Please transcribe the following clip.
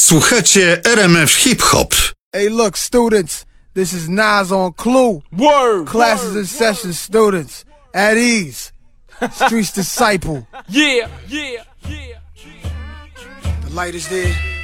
Słuchacie RMF Hip Hop. Hey, look, students, this is Nas on Clue. Word. Classes in session, students. At ease. Streets disciple. Yeah, yeah, yeah. The light is there.